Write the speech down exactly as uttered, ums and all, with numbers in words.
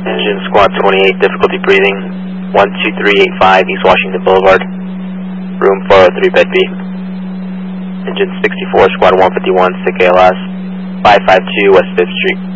Engine Squad twenty-eight, difficulty breathing, one two three eight five East Washington Boulevard, room four oh three, bed B. Engine sixty-four, Squad one fifty-one, sick A L S, five five two West fifth Street.